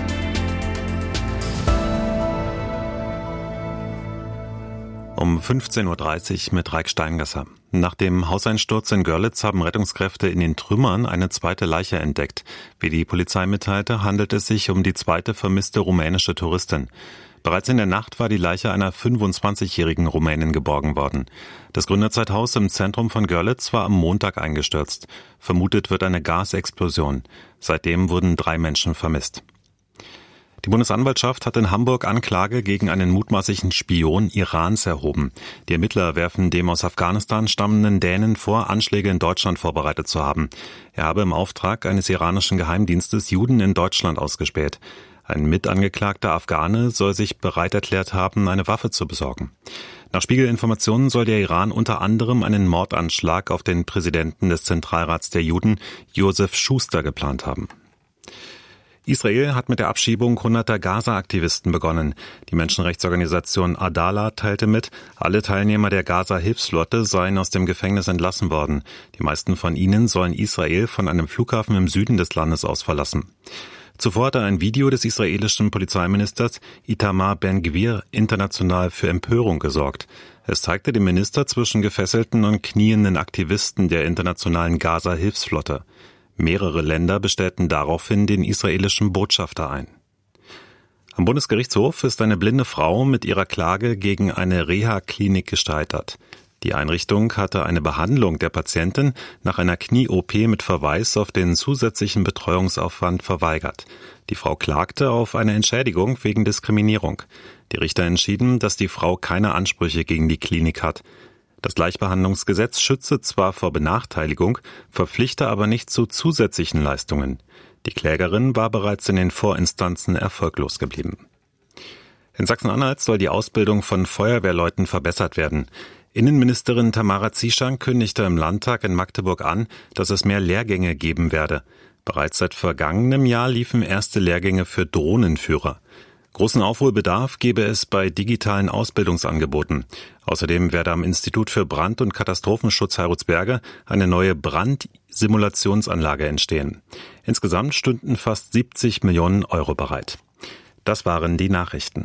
Um fünfzehn Uhr dreißig mit Raik Steingasser. Nach dem Hauseinsturz in Görlitz haben Rettungskräfte in den Trümmern eine zweite Leiche entdeckt. Wie die Polizei mitteilte, handelt es sich um die zweite vermisste rumänische Touristin. Bereits in der Nacht war die Leiche einer fünfundzwanzigjährigen Rumänin geborgen worden. Das Gründerzeithaus im Zentrum von Görlitz war am Montag eingestürzt. Vermutet wird eine Gasexplosion. Seitdem wurden drei Menschen vermisst. Die Bundesanwaltschaft hat in Hamburg Anklage gegen einen mutmaßlichen Spion Irans erhoben. Die Ermittler werfen dem aus Afghanistan stammenden Dänen vor, Anschläge in Deutschland vorbereitet zu haben. Er habe im Auftrag eines iranischen Geheimdienstes Juden in Deutschland ausgespäht. Ein mitangeklagter Afghane soll sich bereit erklärt haben, eine Waffe zu besorgen. Nach Spiegelinformationen soll der Iran unter anderem einen Mordanschlag auf den Präsidenten des Zentralrats der Juden, Josef Schuster, geplant haben. Israel hat mit der Abschiebung hunderter Gaza-Aktivisten begonnen. Die Menschenrechtsorganisation Adala teilte mit, alle Teilnehmer der Gaza-Hilfsflotte seien aus dem Gefängnis entlassen worden. Die meisten von ihnen sollen Israel von einem Flughafen im Süden des Landes aus verlassen. Zuvor hatte ein Video des israelischen Polizeiministers Itamar Ben-Gvir international für Empörung gesorgt. Es zeigte den Minister zwischen gefesselten und knienden Aktivisten der internationalen Gaza-Hilfsflotte. Mehrere Länder bestellten daraufhin den israelischen Botschafter ein. Am Bundesgerichtshof ist eine blinde Frau mit ihrer Klage gegen eine Reha-Klinik gescheitert. Die Einrichtung hatte eine Behandlung der Patientin nach einer Knie-O P mit Verweis auf den zusätzlichen Betreuungsaufwand verweigert. Die Frau klagte auf eine Entschädigung wegen Diskriminierung. Die Richter entschieden, dass die Frau keine Ansprüche gegen die Klinik hat. Das Gleichbehandlungsgesetz schütze zwar vor Benachteiligung, verpflichte aber nicht zu zusätzlichen Leistungen. Die Klägerin war bereits in den Vorinstanzen erfolglos geblieben. In Sachsen-Anhalt soll die Ausbildung von Feuerwehrleuten verbessert werden. Innenministerin Tamara Zieschank kündigte im Landtag in Magdeburg an, dass es mehr Lehrgänge geben werde. Bereits seit vergangenem Jahr liefen erste Lehrgänge für Drohnenführer. Großen Aufholbedarf gebe es bei digitalen Ausbildungsangeboten. Außerdem werde am Institut für Brand- und Katastrophenschutz Heirutsberge eine neue Brandsimulationsanlage entstehen. Insgesamt stünden fast siebzig Millionen Euro bereit. Das waren die Nachrichten.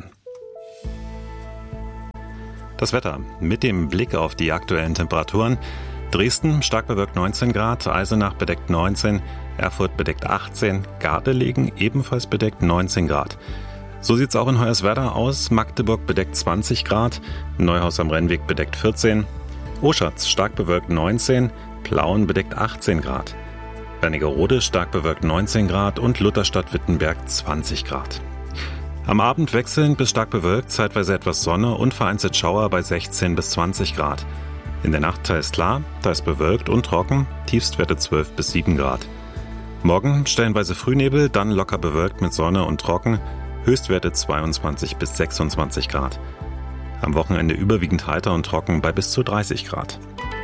Das Wetter mit dem Blick auf die aktuellen Temperaturen. Dresden stark bewölkt neunzehn Grad, Eisenach bedeckt neunzehn, Erfurt bedeckt achtzehn, Gardelegen ebenfalls bedeckt neunzehn Grad. So sieht's auch in Hoyerswerda aus. Magdeburg bedeckt zwanzig Grad, Neuhaus am Rennweg bedeckt vierzehn, Oschatz stark bewölkt neunzehn, Plauen bedeckt achtzehn Grad, Wernigerode stark bewölkt neunzehn Grad und Lutherstadt-Wittenberg zwanzig Grad. Am Abend wechselnd bis stark bewölkt, zeitweise etwas Sonne und vereinzelt Schauer bei sechzehn bis zwanzig Grad. In der Nacht teils klar, teils bewölkt und trocken, Tiefstwerte zwölf bis sieben Grad. Morgen stellenweise Frühnebel, dann locker bewölkt mit Sonne und trocken, Höchstwerte zweiundzwanzig bis sechsundzwanzig Grad. Am Wochenende überwiegend heiter und trocken bei bis zu dreißig Grad.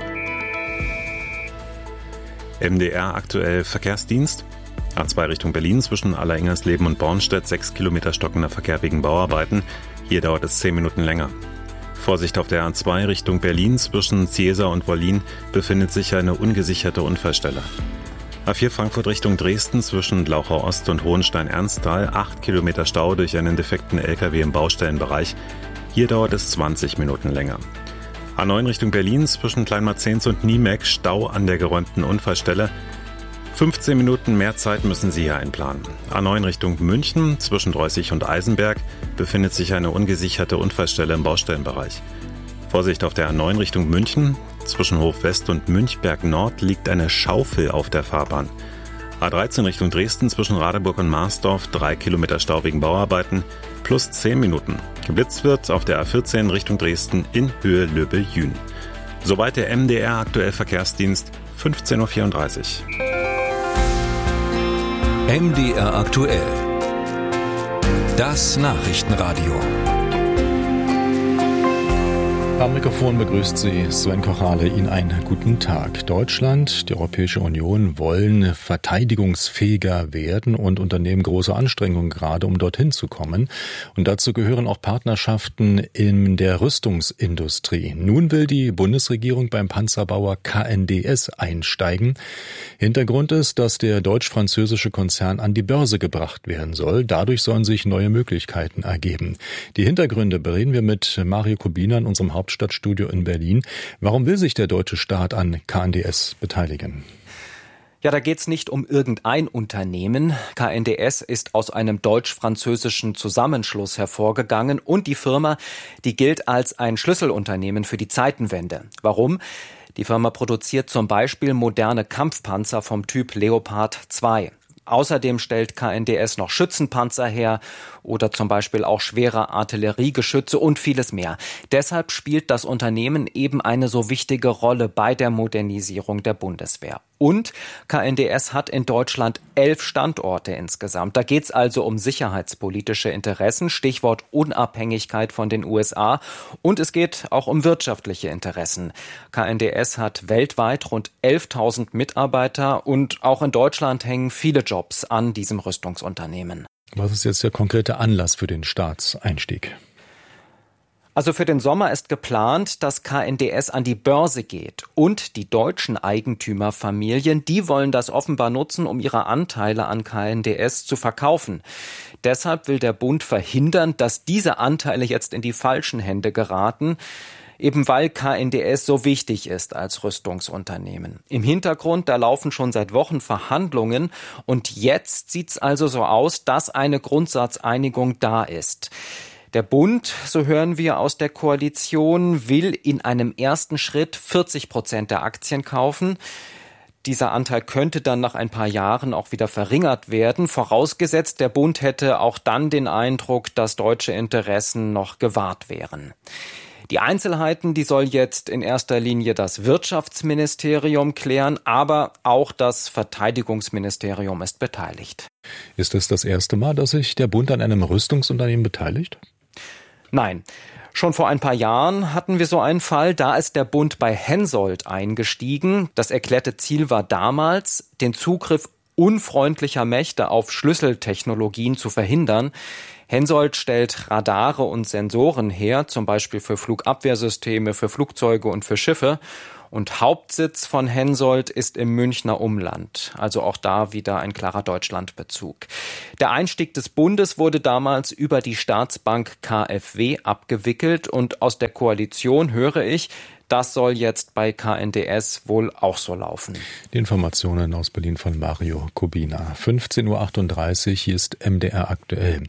M D R aktuell Verkehrsdienst. A zwei Richtung Berlin zwischen Alleringhersleben und Bornstedt, sechs Kilometer stockender Verkehr wegen Bauarbeiten. Hier dauert es zehn Minuten länger. Vorsicht auf der A zwei Richtung Berlin zwischen Ziesa und Wollin befindet sich eine ungesicherte Unfallstelle. A vier Frankfurt Richtung Dresden zwischen Glauchau Ost und Hohenstein-Ernsthal, acht Kilometer Stau durch einen defekten L K W im Baustellenbereich. Hier dauert es zwanzig Minuten länger. A neun Richtung Berlin zwischen Kleinmarzens und Niemeck, Stau an der geräumten Unfallstelle. fünfzehn Minuten mehr Zeit müssen Sie hier einplanen. A neun Richtung München zwischen Dreußig und Eisenberg befindet sich eine ungesicherte Unfallstelle im Baustellenbereich. Vorsicht auf der A neun Richtung München. Zwischen Hof West und Münchberg Nord liegt eine Schaufel auf der Fahrbahn. A dreizehn Richtung Dresden zwischen Radeburg und Marsdorf, drei Kilometer Stau wegen Bauarbeiten, plus zehn Minuten. Geblitzt wird auf der A vierzehn Richtung Dresden in Höhe Löbel-Jün. Soweit der M D R aktuell Verkehrsdienst, fünfzehn Uhr vierunddreißig. M D R aktuell. Das Nachrichtenradio. Am Mikrofon begrüßt Sie Sven Kochale. Ihnen einen guten Tag. Deutschland, die Europäische Union wollen verteidigungsfähiger werden und unternehmen große Anstrengungen gerade, um dorthin zu kommen. Und dazu gehören auch Partnerschaften in der Rüstungsindustrie. Nun will die Bundesregierung beim Panzerbauer K N D S einsteigen. Hintergrund ist, dass der deutsch-französische Konzern an die Börse gebracht werden soll. Dadurch sollen sich neue Möglichkeiten ergeben. Die Hintergründe bereden wir mit Mario Kubina in unserem Hauptstadtstudio in Berlin. Warum will sich der deutsche Staat an K N D S beteiligen? Ja, da geht's nicht um irgendein Unternehmen. K N D S ist aus einem deutsch-französischen Zusammenschluss hervorgegangen und die Firma, die gilt als ein Schlüsselunternehmen für die Zeitenwende. Warum? Die Firma produziert zum Beispiel moderne Kampfpanzer vom Typ Leopard zwei. Außerdem stellt K N D S noch Schützenpanzer her oder zum Beispiel auch schwere Artilleriegeschütze und vieles mehr. Deshalb spielt das Unternehmen eben eine so wichtige Rolle bei der Modernisierung der Bundeswehr. Und K N D S hat in Deutschland elf Standorte insgesamt. Da geht es also um sicherheitspolitische Interessen, Stichwort Unabhängigkeit von den U S A. Und es geht auch um wirtschaftliche Interessen. K N D S hat weltweit rund elftausend Mitarbeiter und auch in Deutschland hängen viele Jobs an diesem Rüstungsunternehmen. Was ist jetzt der konkrete Anlass für den Staatseinstieg? Also für den Sommer ist geplant, dass K N D S an die Börse geht. Und die deutschen Eigentümerfamilien, die wollen das offenbar nutzen, um ihre Anteile an K N D S zu verkaufen. Deshalb will der Bund verhindern, dass diese Anteile jetzt in die falschen Hände geraten, eben weil K N D S so wichtig ist als Rüstungsunternehmen. Im Hintergrund, da laufen schon seit Wochen Verhandlungen und jetzt sieht's also so aus, dass eine Grundsatzeinigung da ist. Der Bund, so hören wir aus der Koalition, will in einem ersten Schritt vierzig Prozent der Aktien kaufen. Dieser Anteil könnte dann nach ein paar Jahren auch wieder verringert werden, vorausgesetzt, der Bund hätte auch dann den Eindruck, dass deutsche Interessen noch gewahrt wären. Die Einzelheiten, die soll jetzt in erster Linie das Wirtschaftsministerium klären, aber auch das Verteidigungsministerium ist beteiligt. Ist es das erste Mal, dass sich der Bund an einem Rüstungsunternehmen beteiligt? Nein. Schon vor ein paar Jahren hatten wir so einen Fall, da ist der Bund bei Hensoldt eingestiegen. Das erklärte Ziel war damals, den Zugriff unfreundlicher Mächte auf Schlüsseltechnologien zu verhindern. Hensoldt stellt Radare und Sensoren her, zum Beispiel für Flugabwehrsysteme, für Flugzeuge und für Schiffe. Und Hauptsitz von Hensoldt ist im Münchner Umland. Also auch da wieder ein klarer Deutschlandbezug. Der Einstieg des Bundes wurde damals über die Staatsbank K f W abgewickelt. Und aus der Koalition höre ich, das soll jetzt bei K N D S wohl auch so laufen. Die Informationen aus Berlin von Mario Kubina. fünfzehn Uhr achtunddreißig, hier ist M D R aktuell.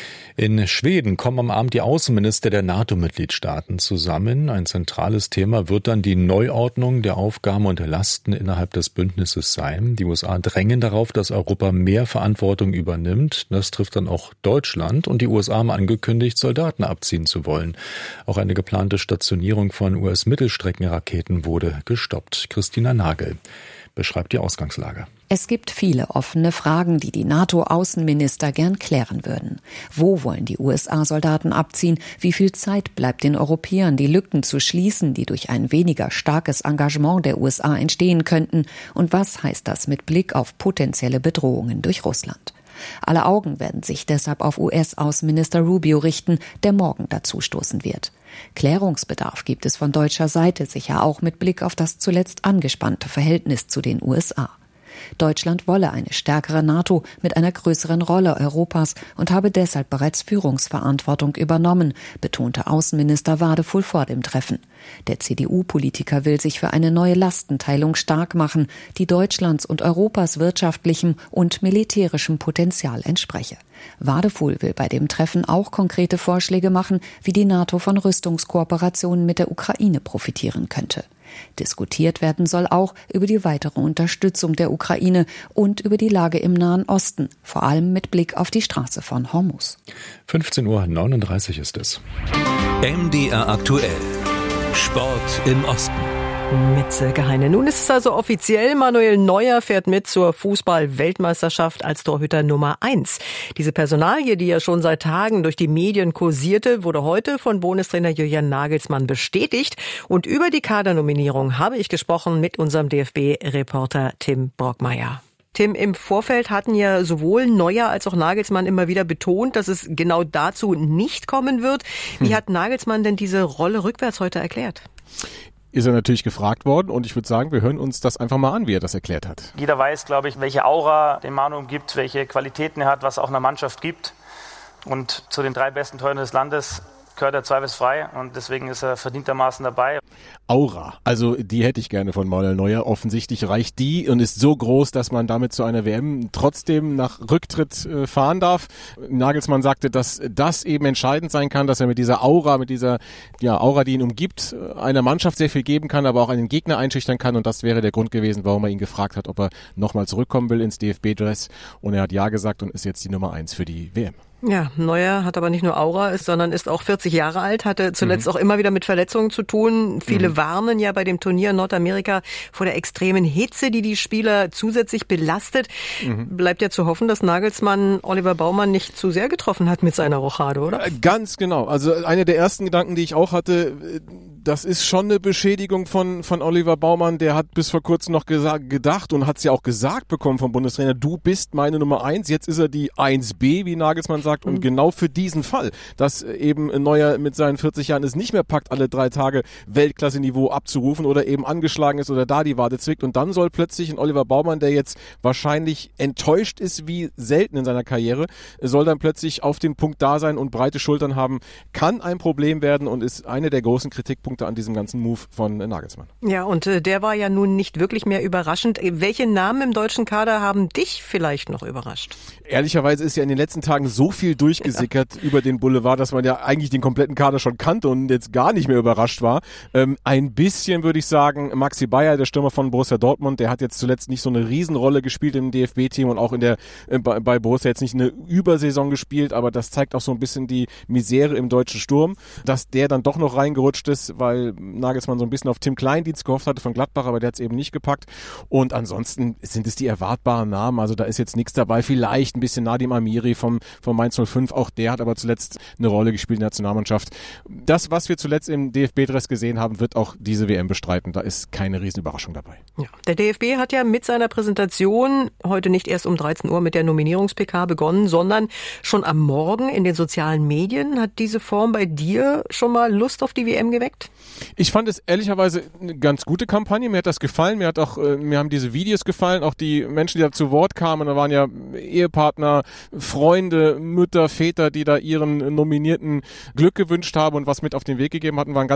In Schweden kommen am Abend die Außenminister der NATO-Mitgliedstaaten zusammen. Ein zentrales Thema wird dann die Neuordnung der Aufgaben und der Lasten innerhalb des Bündnisses sein. Die U S A drängen darauf, dass Europa mehr Verantwortung übernimmt. Das trifft dann auch Deutschland. Und die U S A haben angekündigt, Soldaten abziehen zu wollen. Auch eine geplante Stationierung von U S-Mittelstreckenraketen wurde gestoppt. Christina Nagel beschreibt die Ausgangslage. Es gibt viele offene Fragen, die die NATO-Außenminister gern klären würden. Wo wollen die U S A-Soldaten abziehen? Wie viel Zeit bleibt den Europäern, die Lücken zu schließen, die durch ein weniger starkes Engagement der U S A entstehen könnten? Und was heißt das mit Blick auf potenzielle Bedrohungen durch Russland? Alle Augen werden sich deshalb auf U S-Außenminister Rubio richten, der morgen dazustoßen wird. Klärungsbedarf gibt es von deutscher Seite sicher auch mit Blick auf das zuletzt angespannte Verhältnis zu den U S A. Deutschland wolle eine stärkere NATO mit einer größeren Rolle Europas und habe deshalb bereits Führungsverantwortung übernommen, betonte Außenminister Wadefuhl vor dem Treffen. Der C D U-Politiker will sich für eine neue Lastenteilung stark machen, die Deutschlands und Europas wirtschaftlichem und militärischem Potenzial entspreche. Wadefuhl will bei dem Treffen auch konkrete Vorschläge machen, wie die NATO von Rüstungskooperationen mit der Ukraine profitieren könnte. Diskutiert werden soll auch über die weitere Unterstützung der Ukraine und über die Lage im Nahen Osten, vor allem mit Blick auf die Straße von Hormuz. fünfzehn Uhr neununddreißig ist es. M D R aktuell. Sport im Osten. Mit Silke Heine. Nun ist es also offiziell, Manuel Neuer fährt mit zur Fußball-Weltmeisterschaft als Torhüter Nummer eins. Diese Personalie, die ja schon seit Tagen durch die Medien kursierte, wurde heute von Bundestrainer Julian Nagelsmann bestätigt. Und über die Kadernominierung habe ich gesprochen mit unserem D F B-Reporter Tim Brockmeier. Tim, im Vorfeld hatten ja sowohl Neuer als auch Nagelsmann immer wieder betont, dass es genau dazu nicht kommen wird. Wie hm. hat Nagelsmann denn diese Rolle rückwärts heute erklärt? Ist er natürlich gefragt worden und ich würde sagen, wir hören uns das einfach mal an, wie er das erklärt hat. Jeder weiß, glaube ich, welche Aura den Manu umgibt, welche Qualitäten er hat, was auch einer Mannschaft gibt. Und zu den drei besten Torhütern des Landes gehört er zweifelsfrei und deswegen ist er verdientermaßen dabei. Aura, also die hätte ich gerne von Manuel Neuer. Offensichtlich reicht die und ist so groß, dass man damit zu einer W M trotzdem nach Rücktritt äh, fahren darf. Nagelsmann sagte, dass das eben entscheidend sein kann, dass er mit dieser Aura, mit dieser ja, Aura, die ihn umgibt, einer Mannschaft sehr viel geben kann, aber auch einen Gegner einschüchtern kann und das wäre der Grund gewesen, warum er ihn gefragt hat, ob er nochmal zurückkommen will ins D F B-Dress und er hat ja gesagt und ist jetzt die Nummer eins für die W M. Ja, Neuer hat aber nicht nur Aura, sondern ist auch vierzig Jahre alt, hatte zuletzt mhm. auch immer wieder mit Verletzungen zu tun. Viele mhm. warnen ja bei dem Turnier in Nordamerika vor der extremen Hitze, die die Spieler zusätzlich belastet. Mhm. Bleibt ja zu hoffen, dass Nagelsmann Oliver Baumann nicht zu sehr getroffen hat mit seiner Rochade, oder? Ganz genau. Also einer der ersten Gedanken, die ich auch hatte, das ist schon eine Beschädigung von von Oliver Baumann. Der hat bis vor kurzem noch gesagt, gedacht und hat es ja auch gesagt bekommen vom Bundestrainer, du bist meine Nummer eins. Jetzt ist er die eins B, wie Nagelsmann sagt. Und genau für diesen Fall, dass eben Neuer mit seinen vierzig Jahren es nicht mehr packt, alle drei Tage Weltklasse-Niveau abzurufen oder eben angeschlagen ist oder da die Wade zwickt. Und dann soll plötzlich ein Oliver Baumann, der jetzt wahrscheinlich enttäuscht ist wie selten in seiner Karriere, soll dann plötzlich auf dem Punkt da sein und breite Schultern haben, kann ein Problem werden und ist einer der großen Kritikpunkte Punkte an diesem ganzen Move von Nagelsmann. Ja, und äh, der war ja nun nicht wirklich mehr überraschend. Welche Namen im deutschen Kader haben dich vielleicht noch überrascht? Ehrlicherweise ist ja in den letzten Tagen so viel durchgesickert ja. über den Boulevard, dass man ja eigentlich den kompletten Kader schon kannte und jetzt gar nicht mehr überrascht war. Ähm, ein bisschen würde ich sagen, Maxi Bayer, der Stürmer von Borussia Dortmund, der hat jetzt zuletzt nicht so eine Riesenrolle gespielt im D F B-Team und auch in der äh, bei, bei Borussia jetzt nicht eine Übersaison gespielt, aber das zeigt auch so ein bisschen die Misere im deutschen Sturm, dass der dann doch noch reingerutscht ist, weil Nagelsmann so ein bisschen auf Tim Kleindienst gehofft hatte von Gladbach, aber der hat es eben nicht gepackt. Und ansonsten sind es die erwartbaren Namen, also da ist jetzt nichts dabei, vielleicht ein bisschen Nadim Amiri vom, vom Mainz null fünf, auch der hat aber zuletzt eine Rolle gespielt in der Nationalmannschaft. Das, was wir zuletzt im D F B-Dress gesehen haben, wird auch diese W M bestreiten, da ist keine Riesenüberraschung dabei. Ja, der D F B hat ja mit seiner Präsentation heute nicht erst um dreizehn Uhr mit der Nominierungs-P K begonnen, sondern schon am Morgen in den sozialen Medien. Hat diese Form bei dir schon mal Lust auf die W M geweckt? Ich fand es ehrlicherweise eine ganz gute Kampagne. Mir hat das gefallen. Mir hat auch, äh, mir haben diese Videos gefallen. Auch die Menschen, die da zu Wort kamen. Da waren ja Ehepartner, Freunde, Mütter, Väter, die da ihren Nominierten Glück gewünscht haben und was mit auf den Weg gegeben hatten, waren ganz